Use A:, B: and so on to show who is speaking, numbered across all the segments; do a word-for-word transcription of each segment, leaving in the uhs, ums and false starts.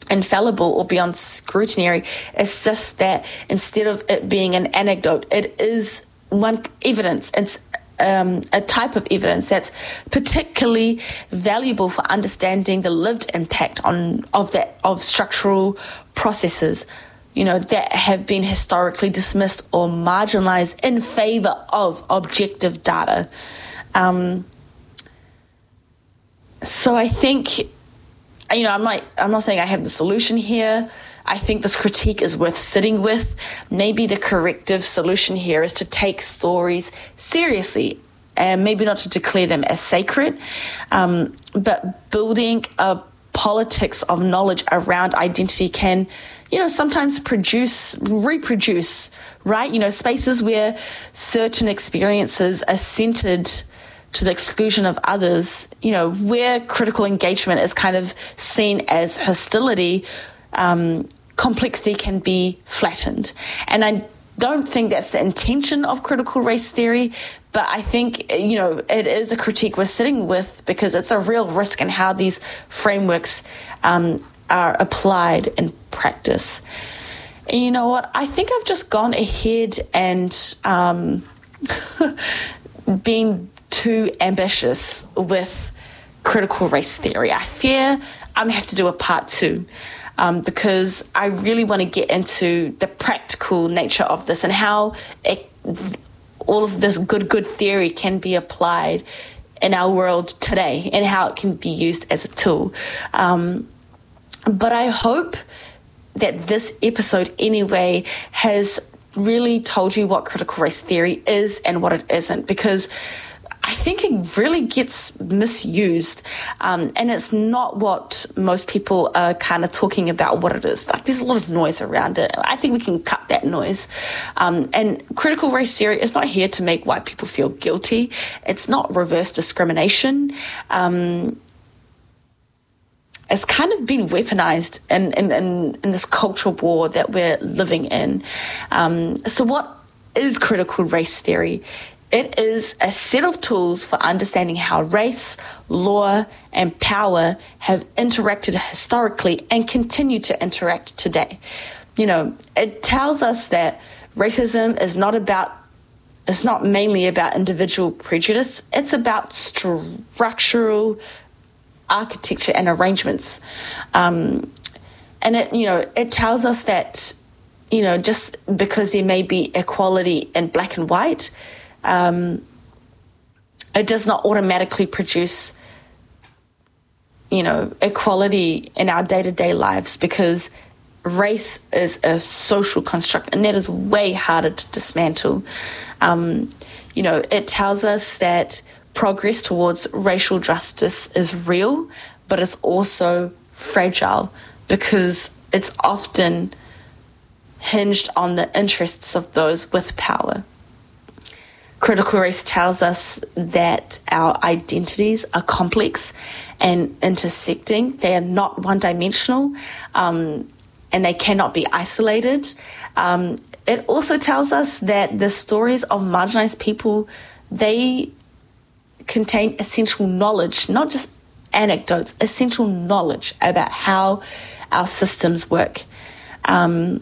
A: infallible or beyond scrutiny. It's just that instead of it being an anecdote, it is one evidence. It's um, a type of evidence that's particularly valuable for understanding the lived impact on of that of structural processes, you know, that have been historically dismissed or marginalized in favor of objective data. Um, so I think, you know, I'm not, I'm not saying I have the solution here. I think this critique is worth sitting with. Maybe the corrective solution here is to take stories seriously and maybe not to declare them as sacred, um, but building a politics of knowledge around identity can, you know, sometimes produce, reproduce, right? You know, spaces where certain experiences are centered to the exclusion of others, you know, where critical engagement is kind of seen as hostility, um, complexity can be flattened. And I don't think that's the intention of critical race theory, but I think, you know, it is a critique we're sitting with because it's a real risk in how these frameworks um, are applied in practice. And you know what? I think I've just gone ahead and um, been too ambitious with critical race theory. I fear I'm going to have to do a part two um, because I really want to get into the practical nature of this and how it, all of this good, good theory can be applied in our world today and how it can be used as a tool. Um, but I hope that this episode anyway has really told you what critical race theory is and what it isn't, because I think it really gets misused, um, and it's not what most people are kind of talking about what it is. Like, there's a lot of noise around it. I think we can cut that noise. Um, and critical race theory is not here to make white people feel guilty. It's not reverse discrimination. Um, it's kind of been weaponized in, in, in, in this cultural war that we're living in. Um, so what is critical race theory? It is a set of tools for understanding how race, law, and power have interacted historically and continue to interact today. You know, it tells us that racism is not about, it's not mainly about individual prejudice. It's about structural architecture and arrangements. Um, and it, you know, it tells us that, you know, just because there may be equality in black and white, Um, it does not automatically produce, you know, equality in our day-to-day lives, because race is a social construct, and that is way harder to dismantle. Um, you know, it tells us that progress towards racial justice is real, but it's also fragile because it's often hinged on the interests of those with power. Critical race tells us that our identities are complex and intersecting. They are not one-dimensional, um, and they cannot be isolated. Um, it also tells us that the stories of marginalized people, they contain essential knowledge, not just anecdotes, essential knowledge about how our systems work. Um,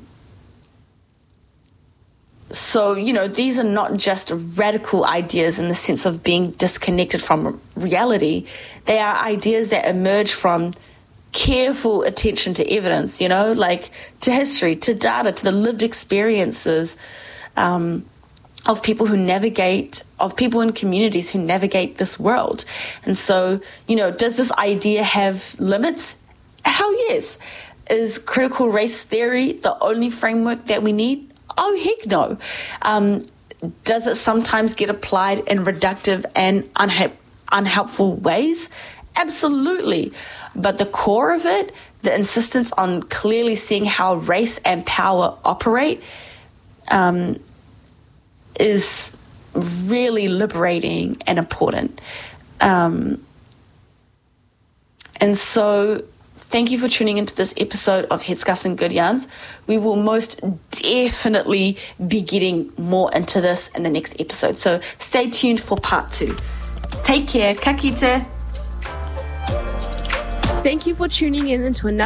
A: So, you know, these are not just radical ideas in the sense of being disconnected from reality. They are ideas that emerge from careful attention to evidence, you know, like to history, to data, to the lived experiences um, of people who navigate, of people in communities who navigate this world. And so, you know, does this idea have limits? Hell yes. Is critical race theory the only framework that we need? Oh, heck no. Um, does it sometimes get applied in reductive and unha- unhelpful ways? Absolutely. But the core of it, the insistence on clearly seeing how race and power operate, um, is really liberating and important. Um, and so thank you for tuning into this episode of Headscarves and Good Yarns. We will most definitely be getting more into this in the next episode. So stay tuned for part two. Take care. Ka kite.
B: Thank you for tuning in into another